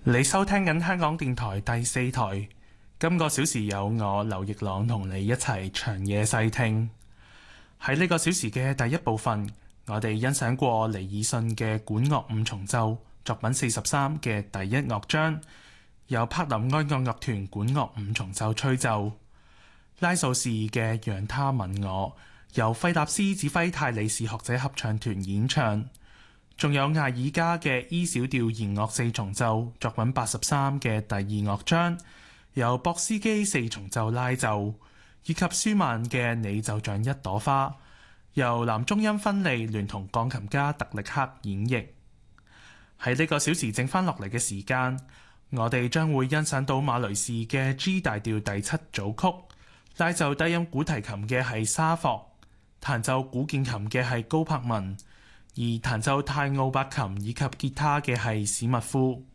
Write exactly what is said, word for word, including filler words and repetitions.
你收聽緊香港電台第四台，今個小時有我劉奕朗同你一齊長夜細聽。喺呢個小時嘅第一部分，我哋欣賞過尼爾遜嘅管樂五重奏作品四十三嘅第一樂章，由柏林愛樂樂團管樂五重奏吹奏；拉素士嘅讓他吻我，由費納斯指揮泰里士學者合唱團演唱。仲有艾爾加嘅 E 小調弦樂四重奏作品八十三嘅第二樂章，由博斯基四重奏拉奏，以及舒曼嘅你就像一朵花，由男中音芬利聯同鋼琴家特力克演繹。喺呢個小時剩翻落嚟嘅時間，我哋將會欣賞到馬雷士嘅 G 大調第七組曲，拉奏低音古提琴嘅係沙霍，彈奏古鍵琴嘅係高柏文，而彈奏泰奧伯琴以及吉他嘅係史密夫。